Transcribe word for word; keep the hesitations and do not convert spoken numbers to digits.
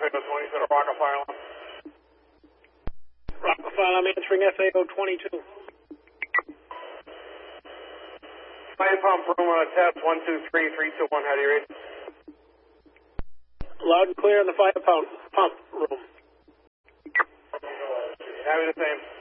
A O twenty, set a rocket file. Rocket file, I'm answering F A O twenty-two. Fire pump room on a test, one two three, three two one, how do you read? Loud and clear in the fire pump, pump room. Having the same.